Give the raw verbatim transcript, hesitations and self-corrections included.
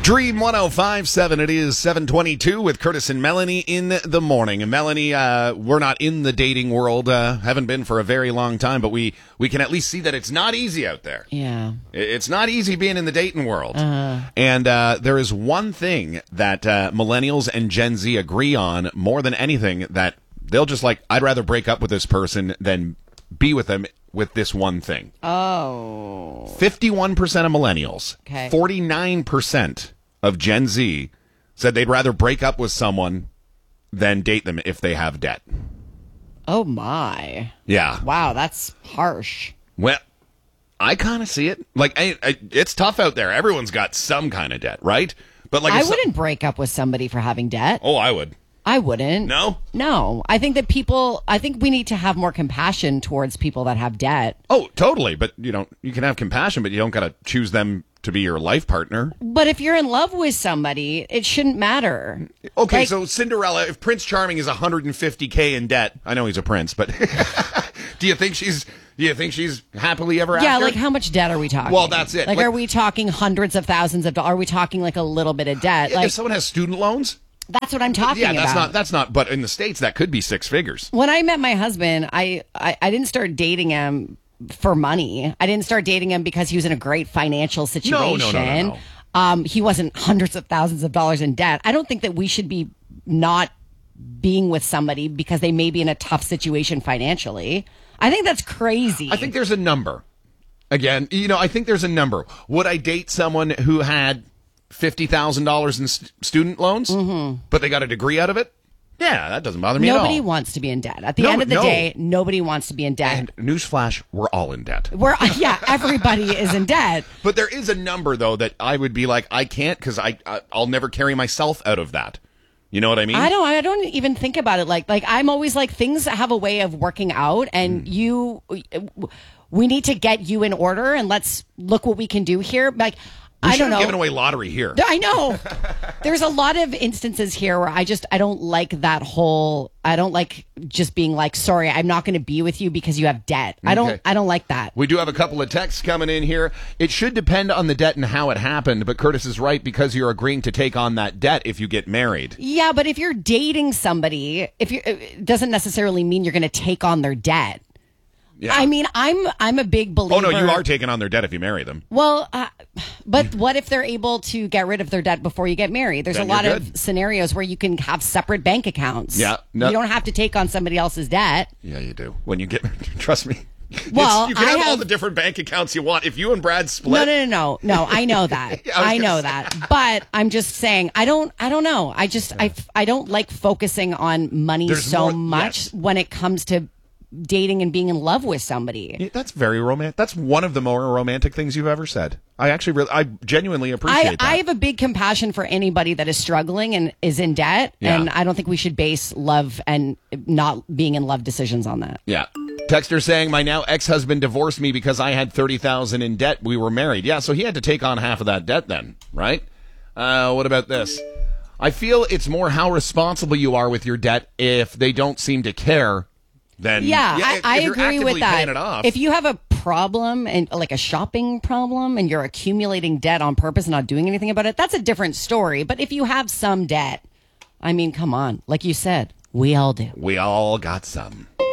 Dream one oh five point seven. It is seven twenty-two with Curtis and Melanie in the morning. And Melanie, uh, we're not in the dating world, uh, haven't been for a very long time, but we, we can at least see that it's not easy out there. Yeah. It's not easy being in the dating world. Uh, and uh, there is one thing that uh, millennials and Gen Z agree on more than anything, that they'll just like, I'd rather break up with this person than be with them with this one thing. Oh. fifty-one percent of millennials, Okay. forty-nine percent of Gen Z said they'd rather break up with someone than date them if they have debt. Oh, my. Yeah. Wow, that's harsh. Well, I kind of see it. Like, I, I, it's tough out there. Everyone's got some kind of debt, right? But like, I if so- wouldn't break up with somebody for having debt. Oh, I would. I wouldn't. No? No. I think that people, I think we need to have more compassion towards people that have debt. Oh, totally. But, you know, you can have compassion, but you don't got to choose them to be your life partner. But if you're in love with somebody, it shouldn't matter. Okay, Like- so Cinderella, if Prince Charming is one hundred fifty K in debt, I know he's a prince, but do you think she's do you think she's happily ever Yeah, after? like how much debt are we talking? Well, that's it. Like, Like- are we talking hundreds of thousands of dollars? Are we talking like a little bit of debt? Like, if someone has student loans? that's what I'm talking Yeah, that's about. not that's not but in the States that could be six figures. When I met my husband, I, I, I didn't start dating him for money. I didn't start dating him because he was in a great financial situation. No, no, no, no, no. Um, he wasn't hundreds of thousands of dollars in debt. I don't think that we should be not being with somebody because they may be in a tough situation financially. I think that's crazy. I think there's a number. Again, you know, I think there's a number. Would I date someone who had fifty thousand dollars in st- student loans, mm-hmm. but they got a degree out of it? Yeah, that doesn't bother me Nobody at all. wants to be in debt. At the No, end of the no. day, nobody wants to be in debt. And newsflash, we're all in debt. We're, yeah, everybody is in debt. But there is a number, though, that I would be like, I can't because I, I, I'll never carry myself out of that. You know what I mean? I don't. I don't even think about it like like I'm always like things have a way of working out, and Mm. you, we need to get you in order, and let's look what we can do here. Like We I should don't have know. given away lottery here. I know. There's a lot of instances here where I just I don't like that whole. I don't like just being like, sorry, I'm not going to be with you because you have debt. I don't. Okay. I don't like that. We do have a couple of texts coming in here. It should depend on the debt and how it happened, but Curtis is right because you're agreeing to take on that debt if you get married. Yeah, but if you're dating somebody, if you it doesn't necessarily mean you're going to take on their debt. Yeah. I mean, I'm I'm a big believer. Oh, no, you are taking on their debt if you marry them. Well, uh, but what if they're able to get rid of their debt before you get married? There's Then a lot you're of good. scenarios where you can have separate bank accounts. Yeah, no- You don't have to take on somebody else's debt. Yeah, you do. When you get, trust me. Well, It's- you can I have, all have- the different bank accounts you want. If you and Brad No, split, no, no, no, no. I know that. Yeah, I was I gonna know say. that. But I'm just saying, I don't. I don't know. I just, I, I don't like focusing on money There's so more- much yes. when it comes to dating and being in love with somebody. Yeah, that's very romantic. That's one of the more romantic things you've ever said. I actually, really, I genuinely appreciate I, that. I have a big compassion for anybody that is struggling and is in debt, Yeah. and I don't think we should base love and not being in love decisions on that. Yeah. Texter saying, my now ex-husband divorced me because I had thirty thousand in debt. We were married. Yeah, so he had to take on half of that debt then, right? Uh, what about this? I feel it's more how responsible you are with your debt. If they don't seem to care, then Yeah, if- I, I if you're agree actively with that. paying it off, If you have a problem and like a shopping problem and you're accumulating debt on purpose and not doing anything about it, that's a different story. But if you have some debt, I mean, come on. Like you said, we all do. we all got some.